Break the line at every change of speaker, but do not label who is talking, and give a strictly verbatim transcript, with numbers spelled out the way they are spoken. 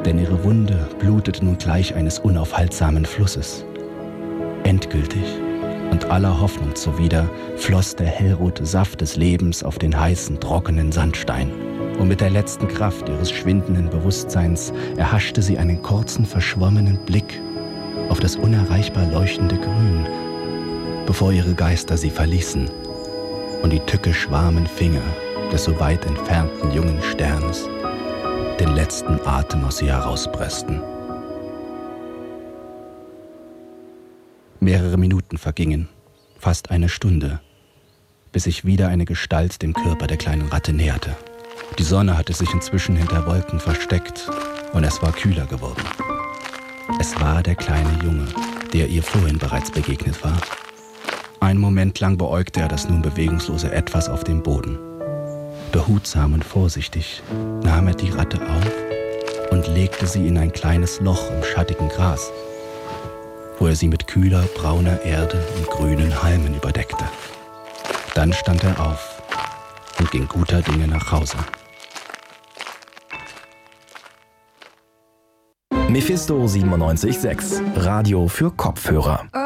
Denn ihre Wunde blutete nun gleich eines unaufhaltsamen Flusses. Endgültig und aller Hoffnung zuwider floss der hellrote Saft des Lebens auf den heißen, trockenen Sandstein. Und mit der letzten Kraft ihres schwindenden Bewusstseins erhaschte sie einen kurzen, verschwommenen Blick auf das unerreichbar leuchtende Grün, bevor ihre Geister sie verließen und die tückisch warmen Finger des so weit entfernten jungen Sternes den letzten Atem aus ihr herauspressten. Mehrere Minuten vergingen, fast eine Stunde, bis sich wieder eine Gestalt dem Körper der kleinen Ratte näherte. Die Sonne hatte sich inzwischen hinter Wolken versteckt und es war kühler geworden. Es war der kleine Junge, der ihr vorhin bereits begegnet war. Einen Moment lang beäugte er das nun bewegungslose Etwas auf dem Boden. Behutsam und vorsichtig nahm er die Ratte auf und legte sie in ein kleines Loch im schattigen Gras, wo er sie mit kühler, brauner Erde und grünen Halmen überdeckte. Dann stand er auf und ging guter Dinge nach Hause.
Mephisto siebenundneunzig Komma sechs, Radio für Kopfhörer.